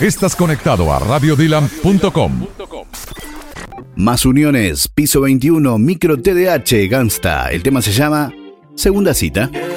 Estás conectado a radiodilam.com. Más uniones, piso 21, micro TDH, Gangsta. El tema se llama Segunda Cita.